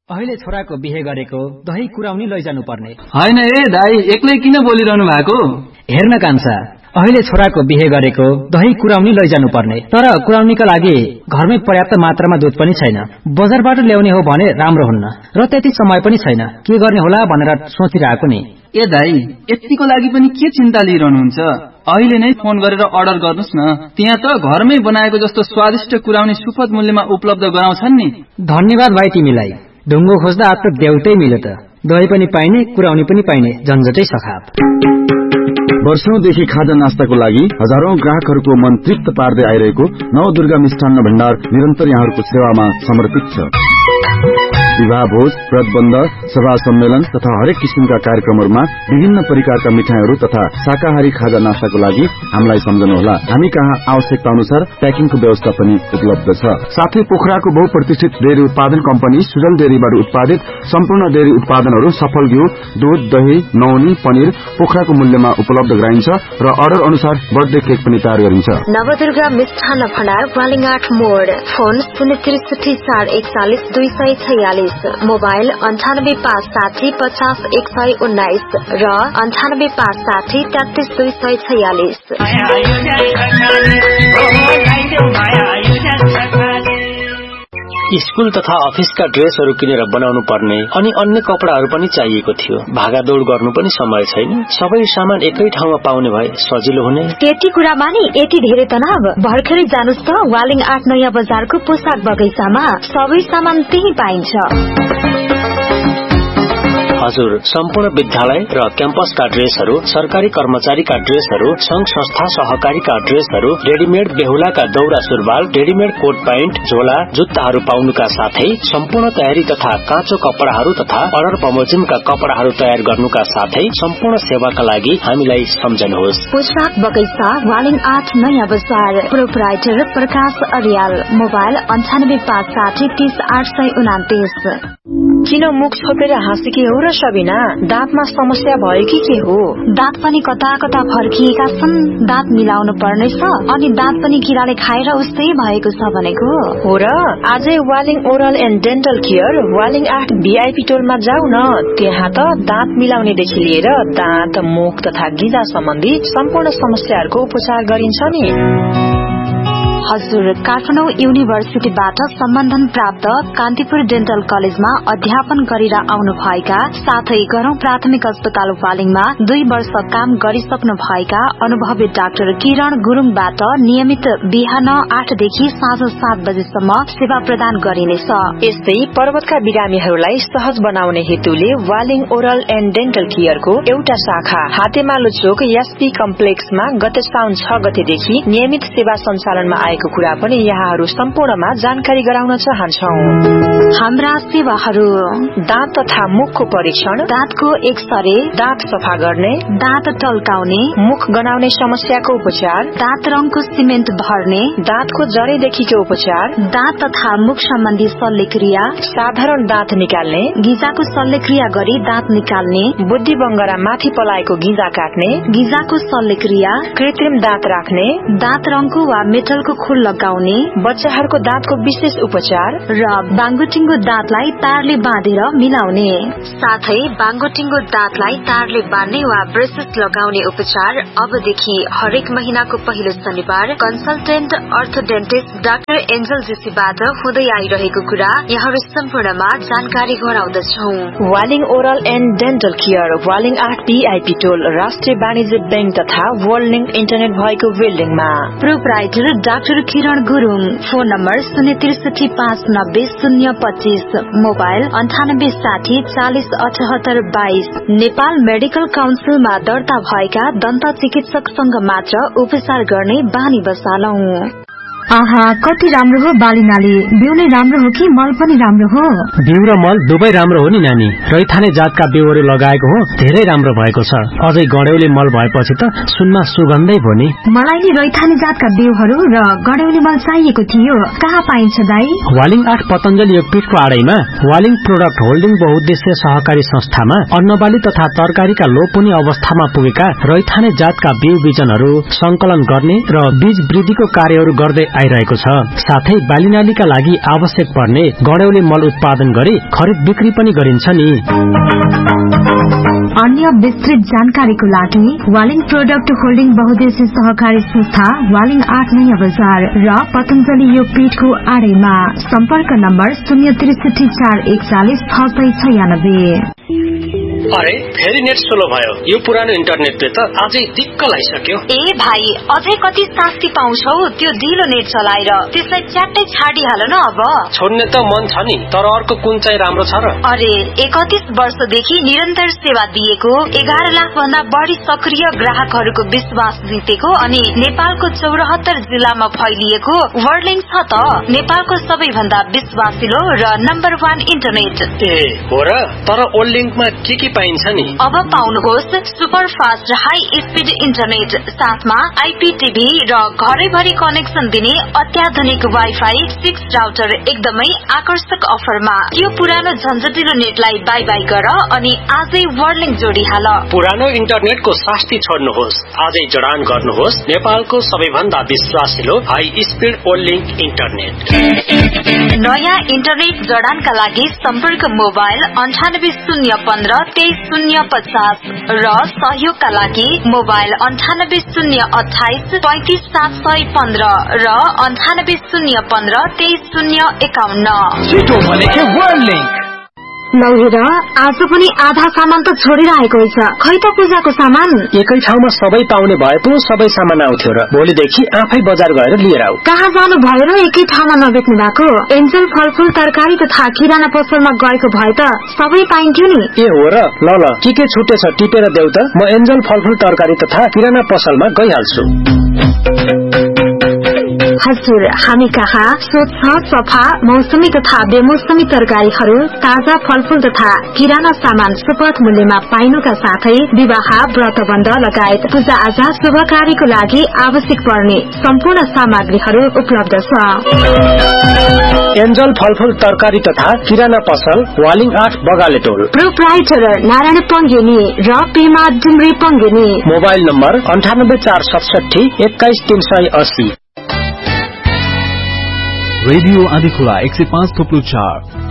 अहिले छोराको बिहे गरेको दही कुराउनी लैजानु पर्ने हैन ए दाइ, एक्लै किन बोलिरहनु भएको? हेर्न कान्छा, अहिले छोराको बिहे गरेको दही कुराउनी लैजानु पर्ने, तर कुराउनीका लागि घरमै पर्याप्त मात्रामा दूध पनि छैन। बजारबाट ल्याउने हो भने राम्रो हुन्न र त्यति समय पनि छैन। के गर्ने होला भनेर सोचिरहेको नि। ए दाइ, यतिको लागि पनि के चिन्ता लिइरहनुहुन्छ? अहिले नै फोन गरेर अर्डर गर्नुस् न। त्यहाँ त घरमै बनाएको जस्तो स्वादिष्ट कुराउनी सुपथ मूल्यमा उपलब्ध गराउँछन् नि। धन्यवाद भाइ तिमीलाई। ढुङ्गो खोज्दा आज त देउटै मिल्यो त। दही पनि पाइने, कुराउनी पनि पाइने, झन्झटै सखाप। वर्षौंदेखि खाजा नास्ताको लागि हजारौं ग्राहकहरूको मन तृप्त पार्दै आइरहेको नवदुर्गा मिष्ठान्न भण्डार निरन्तर यहाँहरूको सेवामा समर्पित छ। विवाह भोज, व्रतबन्ध, सभा सम्मेलन तथा हरेक किसिमका कार्यक्रमहरूमा विभिन्न प्रकारका मिठाईहरू तथा शाकाहारी खाजा नास्ताको लागि हामीलाई सम्झनुहोला। हामी कहाँ आवश्यकता अनुसार प्याकिङको व्यवस्था पनि उपलब्ध छ। साथै पोखराको बहुप्रतिष्ठित डेयरी उत्पादन कम्पनी सुजल डेयरीबाट उत्पादित सम्पूर्ण डेयरी उत्पादनहरू, सफल घिउ, दूध, दही, नौनी, पनिर पोखराको मूल्यमा उपलब्ध गराइन्छ र अर्डर अनुसार बर्थडे केक पनि तयार गरिन्छ। नवदुर्गा मिष्ठान्न भण्डार, वालिङाट मोड, फोन 06341400246, मोबाइल 9856500119 र 9856333246। स्कूल तथा अफिसका ड्रेसहरू किनेर बनाउनु पर्ने अनि अन्य कपडाहरू पनि चाहिएको थियो। भागादौड़ गर्नु पनि समय छैन। सबै सामान एकै ठाउँमा पाउने भए सजिलो हुने। त्यति कुरामा नि यति धेरै तनाव। भर्खरै जानुस् त वालिङ 8 नयाँ बजारको पोसाक बगैँचामा। सबै सामान त्यही पाइन्छ। हजुर, सम्पूर्ण विद्यालय र क्याम्पसका ड्रेसहरू, सरकारी कर्मचारीका ड्रेसहरू, संघ संस्था सहकारीका ड्रेसहरू, रेडीमेड बेहुलाका दौरा सुरुवाल, रेडीमेड कोट प्यान्ट, झोला, जुत्ताहरू पाउनुका साथै सम्पूर्ण तयारी तथा काँचो कपडाहरू तथा अर्डर बमोजिमका कपडाहरू तयार गर्नुका साथै सम्पूर्ण सेवाका लागि हामीलाई सम्झनुहोस्। पोसाक बगैँचा, वालिङ 8 नयाँ बजार, प्रोपराइटर प्रकाश अर्याल, मोबाइल 9856300829। किन मुख छोपेर हाँसेकी हो र सबिना? दाँतमा समस्या भयो कि के हो? दाँत पनि कता कता फर्किएका छन्। दाँत मिलाउनु पर्नेछ अनि दाँत पनि किराले खाएर उस्तै भएको छ भनेको हो र। आजै Waling oral and dental care Waling 8 VIP टोलमा जाऊ न। त्यहाँ त दाँत मिलाउनेदेखि लिएर दाँत, मुख तथा गिजा सम्बन्धी सम्पूर्ण समस्याहरूको उपचार गरिन्छ नि। हजुर, काठमाडौँ युनिभर्सिटीबाट सम्बन्धन प्राप्त कान्तिपुर डेन्टल कलेजमा अध्यापन गरेर आउनु भएका साथै गरौं प्राथमिक अस्पताल वालिङमा 2 वर्ष काम गरिसक्नु भएका अनुभवी डाक्टर किरण गुरुङबाट नियमित बिहान 8 देखि साँझ 7 बजेसम्म सेवा प्रदान गरिनेछ। यस्तै पर्वतका बिरामीहरूलाई सहज बनाउने हेतुले वालिङ ओरल एन्ड डेन्टल केयरको एउटा शाखा हातेमालो चोक एसपी कम्प्लेक्समा गत साउन 6 गतेदेखि नियमित सेवा सञ्चालनमा आएको कुरा पनि यहाँहरू सम्पूर्णमा जानकारी गराउन चाहन्छौं। हाम्रा सेवाहरू: दाँत तथा मुखको परीक्षण, दाँतको एक्सरे, दाँत सफा गर्ने, दाँत टल्काउने, मुख गनाउने समस्याको उपचार, दाँत रङको सिमेन्ट भर्ने, दाँतको जडेदेखिको उपचार, दाँत तथा मुख सम्बन्धी शल्यक्रिया, साधारण दाँत निकाल्ने, गिजाको शल्यक्रिया गरी दाँत निकाल्ने, बुद्धि बङ्गरा माथि पलाएको गिजा काट्ने, गिजाको शल्यक्रिया, कृत्रिम दाँत राख्ने, दाँत रङको वा मेटलको खोल लगाउने, बच्चाहरूको दाँतको विशेष उपचार र बाङ्गोटिङ्गो दाँतलाई तारले बाँधेर मिलाउने, साथै बाङ्गोटिङ्गो दाँतलाई तारले बाँध्ने वा ब्रेसेस लगाउने उपचार अबदेखि हरेक महिनाको पहिलो शनिबार कन्सल्टेन्ट अर्थोडेन्टिस्ट डाक्टर एन्जल जेसीबाट हुँदै आइरहेको कुरा यहाँहरू सम्पूर्णमा जानकारी गराउँदछौ। Waling oral and dental care Waling 8 VIP टोल राष्ट्रिय वाणिज्य बैंक तथा वर्ल्ड लिंक इन्टरनेट भएको बिल्डिङमा। प्रोपराइटर डाक्टर किरण Gurung, phone number 063590025, mobile 9860407822। Nepal medical काउन्सिलमा दर्ता भएका दन्त चिकित्सकसँग मात्र उपचार गर्ने बानी बसालौं। आहा, कति राम्रो हो बालीनाली। बिउ नै राम्रो हो कि मल पनि राम्रो हो? बिउ र मल दुवै राम्रो हो नि नानी। रैथाने जातका बिउहरू लगाएको हो, धेरै राम्रो भएको छ। अझै गडेउली मल भएपछि त सुनमा सुगन्धै भयो नि। मलाई नि रैथाने जातका बिउहरू र गडेउली मल चाहिएको थियो। कहाँ पाइन्छ दाई? वालिङ 8 पतञ्जलि योगपीठको आडैमा वालिङ प्रोडक्ट होल्डिङ बहुउद्देश्य सहकारी संस्थामा अन्नबाली तथा तरकारीका लोपनी अवस्थामा पुगेका रैथाने जातका बिउ बिजनहरू संकलन गर्ने र बीज वृद्धिको कार्यहरू गर्दै आइरहेको छ। साथै बालीनालीका लागि आवश्यक पर्ने गड्यौले मल उत्पादन गरी खरिद बिक्री पनि गरिन्छ नि। अन्य विस्तृत जानकारीको लागि वालिङ प्रोडक्ट होल्डिङ बहुद्देश्य सहकारी संस्था वालिङ 8 नयाँ बजार र पतञ्जलि योगपीठको आडैमा। सम्पर्क नम्बर 063 अरे फेरि नेट स्लो भयो। यो पुरानो इन्टरनेटले त अझै दिक्क लागिसक्यो। ए भाइ, अझै कति शास्ति पाउँछौ त्यो ढिलो नेट चलाएर? त्यसलाई च्याट्टै छाडिहाल न अब। छोड्ने त मन छ नि, तर अर्को कुन चाहिँ राम्रो छ र? अरे 31 वर्षदेखि निरन्तर सेवा दिएको, 11 लाख भन्दा बढी सक्रिय ग्राहकहरूको विश्वास जितेको अनि नेपालको 74 जिल्लामा फैलिएको वर्लिङ छ त नेपालको सबैभन्दा विश्वासिलो र नम्बर 1 इन्टरनेट। ए हो र? तर वर्लिङमा के पाइन्छ नि? अब पाउनुहोस् super fast high speed internet, साथमा आइपीटीभी र घरैभरि कनेक्सन दिने अत्याधुनिक वाइफाई 6 राउटर एकदमै आकर्षक अफरमा। यो पुरानो झन्झटिलो नेटलाई बाई बाई गर अनि आजै वर्लिङ जोडिहाल। पुरानो इन्टरनेटको शास्ति छोड्नुहोस्, आजै जडान गर्नुहोस् नेपालको सबैभन्दा विश्वासिलो हाई स्पीड वर्लिङ इन्टरनेट। नयाँ इन्टरनेट जडानका लागि सम्पर्क मोबाइल 98 023 र सहयोगका लागि मोबाइल 98 028 35 715 र 98 015 23 लौ हेर, आज पनि आधा सामान त छोडिरहेको छ। खै त पूजाको सामान एकै ठाउँमा सबै पाउने भए पो सबै सामान आउँथ्यो र भोलिदेखि आफै बजार गएर लिएर आऊ। कहाँ जानु भयो र एकै ठाउँमा नबेच्नु भएको? एन्जल फलफूल तरकारी तथा किराना पसलमा गएको भए त सबै पाइन्थ्यो नि। ए हो र? ल के छुटेछ टिपेर देऊ त, म एन्जल फलफूल तरकारी तथा किराना पसलमा गइहाल्छु। हजुर, हामी कहाँ स्वच्छ सफा मौसमी तथा बेमौसमी तरकारीहरू, ताजा फलफूल तथा किराना सामान सुपथ मूल्यमा पाइनुका साथै विवाह व्रतबन्ध लगायत पूजा आजा शुभ कार्यको लागि आवश्यक पर्ने सम्पूर्ण सामग्रीहरू उपलब्ध छ। एन्जल फलफूल तरकारी तथा किराना पसल वालिङ 8 बगाले टोल। प्रोप्राइटर नारायण पङ्गेनी र पेमा Dumri Pangeni. Mobile number 98 467 21 380। Radio Andhikhola 105.4